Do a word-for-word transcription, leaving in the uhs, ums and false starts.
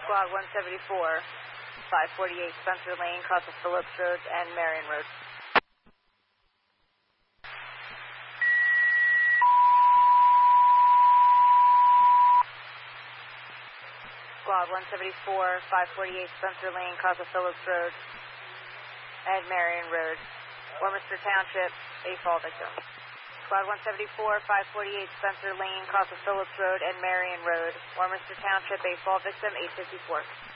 Squad one seventy-four, five forty-eight Spencer Lane, across of Phillips Road and Marion Road. Squad one seventy-four, five forty-eight Spencer Lane, across of Phillips Road and Marion Road. Warminster Township, a fall victim. Squad one seventy-four, five forty-eight Spencer Lane, across of Phillips Road and Marion Road. Warminster Township, a fall victim, eight fifty-four.